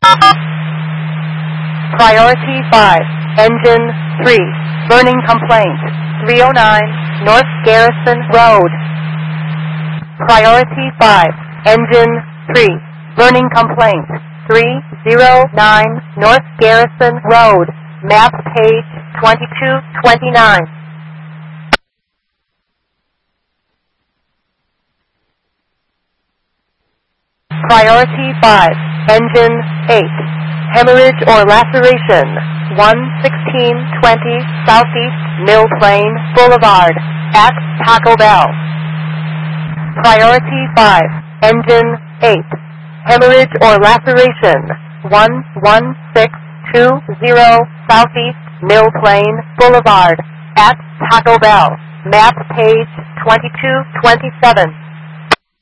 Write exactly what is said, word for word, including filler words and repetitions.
Priority five, Engine three, burning complaint, three oh nine North Garrison Road. Priority five, Engine three, burning complaint, three oh nine North Garrison Road, map page twenty-two twenty-nine. Priority five, Engine eight, hemorrhage or laceration, one sixteen twenty Southeast Mill Plain Boulevard, at Taco Bell. Priority five, Engine eight, hemorrhage or laceration, one one six two zero Southeast Mill Plain Boulevard, at Taco Bell, map page twenty-two twenty-seven.